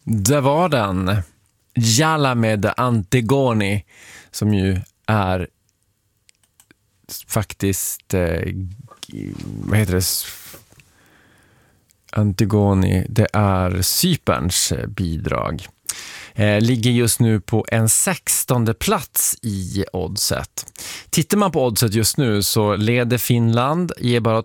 Det var den. Jalla med Antigoni, som ju är faktiskt vad heter det? Antigoni, det är Cyperns bidrag. Ligger just nu på en 16:e plats i oddset. Tittar man på oddset just nu så leder Finland, ger bara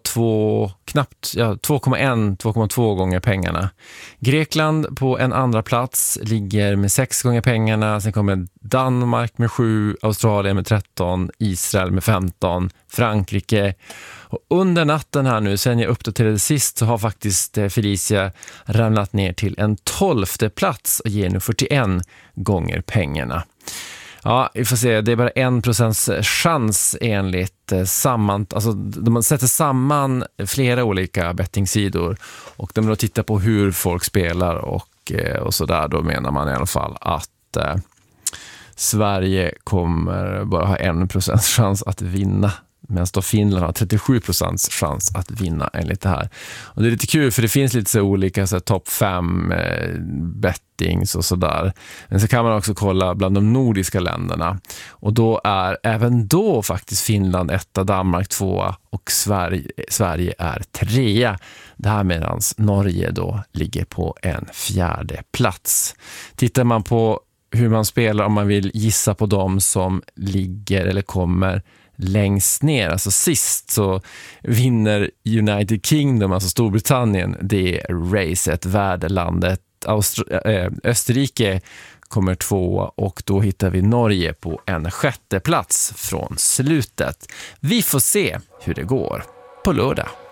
2,1-2,2 gånger pengarna. Grekland på en andra plats ligger med 6 gånger pengarna. Sen kommer Danmark med 7, Australien med 13, Israel med 15, Frankrike. Och under natten här nu, sen jag uppdaterade sist, så har faktiskt Felicia ramlat ner till en 12:e plats och ger nu 41 gånger pengarna. Ja, vi får se, det är bara 1% chans enligt alltså de sätter samman flera olika bettingsidor och de då tittar på hur folk spelar och så där, då menar man i alla fall att Sverige kommer bara ha 1% chans att vinna, medan då Finland har 37% chans att vinna enligt det här. Och det är lite kul för det finns lite så olika så topp 5 bettings och sådär. Men så kan man också kolla bland de nordiska länderna. Och då är även då faktiskt Finland 1, Danmark 2 och Sverige är 3. Det här medan Norge då ligger på en 4:e plats. Tittar man på hur man spelar, om man vill gissa på dem som ligger eller kommer längst ner, alltså sist, så vinner United Kingdom, alltså Storbritannien, det racet, värdelandet. Österrike kommer 2 och då hittar vi Norge på en 6:e plats från slutet. Vi får se hur det går på lördag.